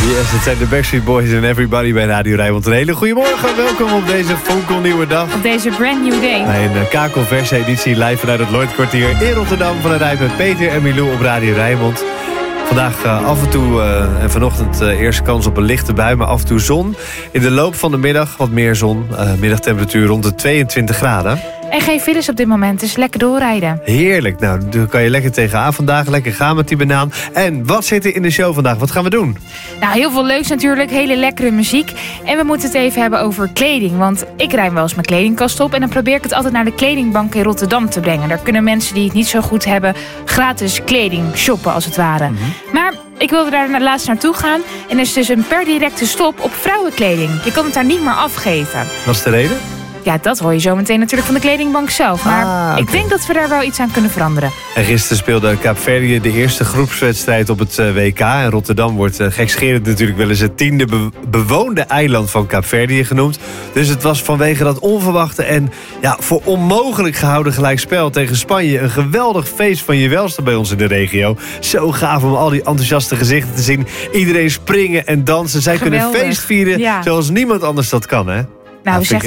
Yes, het zijn de Backstreet Boys en Everybody bij Radio Rijnmond. Een hele goede morgen, welkom op deze fonkelnieuwe dag. Op deze brand new day. Bij een kakelverse editie live vanuit het Lloydkwartier in Rotterdam... van het Rijp met Peter en Milou op Radio Rijnmond. Vandaag af en toe en vanochtend eerst kans op een lichte bui, maar af en toe zon. In de loop van de middag wat meer zon. Middagtemperatuur rond de 22 graden. En geen files op dit moment, dus lekker doorrijden. Heerlijk, nou, daar kan je lekker tegenaan vandaag. Lekker gaan met die banaan. En wat zit er in de show vandaag? Wat gaan we doen? Nou, heel veel leuks natuurlijk, hele lekkere muziek. En we moeten het even hebben over kleding. Want ik ruim wel eens mijn kledingkast op... en dan probeer ik het altijd naar de kledingbank in Rotterdam te brengen. Daar kunnen mensen die het niet zo goed hebben... gratis kleding shoppen, als het ware. Maar ik wilde daar laatst naartoe gaan... en er is dus een per directe stop op vrouwenkleding. Je kan het daar niet meer afgeven. Wat is de reden? Ja, dat hoor je zo meteen natuurlijk van de kledingbank zelf. Maar ik denk dat we daar wel iets aan kunnen veranderen. En gisteren speelde Kaapverdië de eerste groepswedstrijd op het WK. En Rotterdam wordt gekscherend natuurlijk wel eens het 10e bewoonde eiland van Kaapverdië genoemd. Dus het was vanwege dat onverwachte en voor onmogelijk gehouden gelijkspel tegen Spanje een geweldig feest van je welste bij ons in de regio. Zo gaaf om al die enthousiaste gezichten te zien. Iedereen springen en dansen. Zij Geweldig. kunnen feest vieren zoals niemand anders dat kan, hè? Nou, zeg